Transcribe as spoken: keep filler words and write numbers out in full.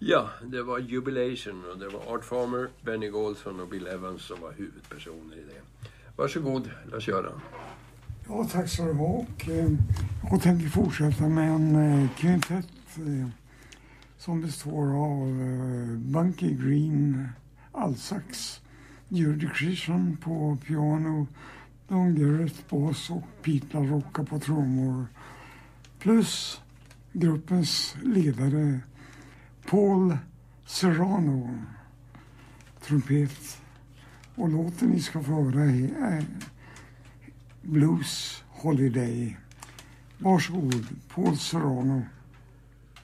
Ja, det var Jubilation och det var Art Farmer, Benny Golson och Bill Evans som var huvudpersoner i det. Varsågod, Lars-Göran. Ja, tack så du ha. Och eh, jag tänker fortsätta med en eh, kvintett eh, som består av eh, Bunky Green, allsax, Judy Christian på piano, Don Garrett bas och Pete LaRocca på trummor. Plus gruppens ledare Paul Serrano, trumpet. Och låten ni ska få höra är Blues Holiday. Varsågod, Paul Serrano.